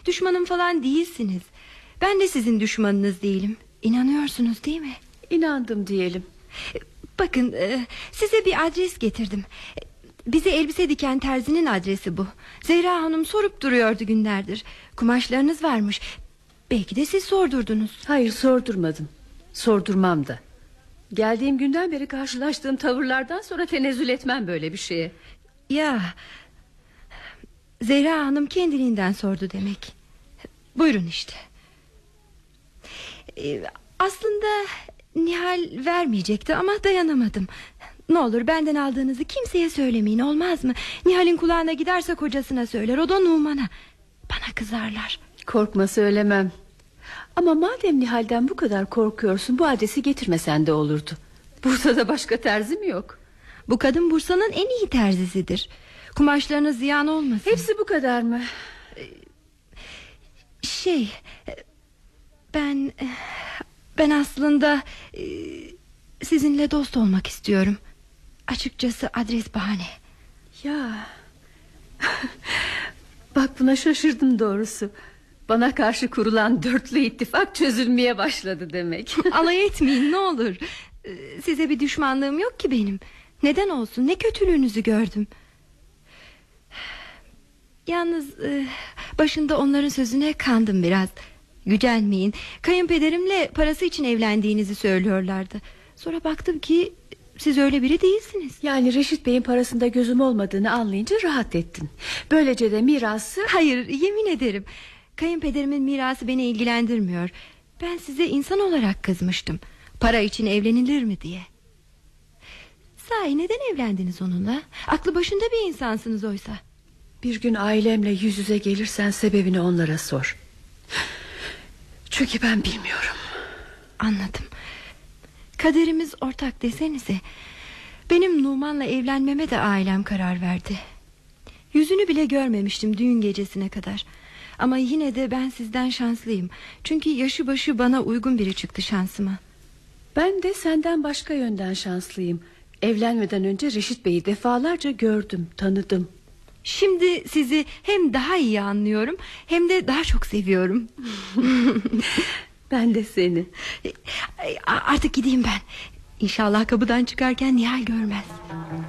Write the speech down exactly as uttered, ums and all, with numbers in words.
Düşmanım falan değilsiniz. Ben de sizin düşmanınız değilim. İnanıyorsunuz değil mi? İnandım diyelim. Bakın, size bir adres getirdim. Bize elbise diken terzinin adresi bu. Zehra Hanım sorup duruyordu günlerdir. Kumaşlarınız varmış. Belki de siz sordurdunuz. Hayır, sordurmadım. Sordurmam da. Geldiğim günden beri karşılaştığım tavırlardan sonra tenezzül etmem böyle bir şeye. Ya, Zehra Hanım kendiliğinden sordu demek. Buyurun işte. Ee, aslında Nihal vermeyecekti ama dayanamadım. Ne olur benden aldığınızı kimseye söylemeyin, olmaz mı? Nihal'in kulağına giderse kocasına söyler, o da Numan'a. Bana kızarlar. Korkma, söylemem. Ama madem Nihal'den bu kadar korkuyorsun, bu adresi getirmesen de olurdu. Bursa'da başka terzi mi yok? Bu kadın Bursa'nın en iyi terzisidir. Kumaşlarınız ziyan olmasın. Hepsi bu kadar mı? Şey, Ben Ben aslında sizinle dost olmak istiyorum. Açıkçası adres bahane. Ya bak, buna şaşırdım doğrusu. Bana karşı kurulan dörtlü ittifak çözülmeye başladı demek. Alay etmeyin ne olur. Size bir düşmanlığım yok ki benim. Neden olsun, ne kötülüğünüzü gördüm. Yalnız başında onların sözüne kandım biraz. Gücenmeyin. Kayınpederimle parası için evlendiğinizi söylüyorlardı. Sonra baktım ki siz öyle biri değilsiniz. Yani Reşit Bey'in parasında gözüm olmadığını anlayınca rahat ettin. Böylece de mirası... Hayır, yemin ederim. Kayınpederimin mirası beni ilgilendirmiyor. Ben size insan olarak kızmıştım. Para için evlenilir mi diye. Sahi neden evlendiniz onunla? Aklı başında bir insansınız oysa. Bir gün ailemle yüz yüze gelirsen sebebini onlara sor. Çünkü ben bilmiyorum. Anladım. Kaderimiz ortak desenize. Benim Numan'la evlenmeme de ailem karar verdi. Yüzünü bile görmemiştim düğün gecesine kadar. Ama yine de ben sizden şanslıyım. Çünkü yaşı başı bana uygun biri çıktı şansıma. Ben de senden başka yönden şanslıyım. Evlenmeden önce Reşit Bey'i defalarca gördüm, tanıdım. Şimdi sizi hem daha iyi anlıyorum hem de daha çok seviyorum. Ben de seni. Artık gideyim ben. İnşallah kapıdan çıkarken Nihal görmez.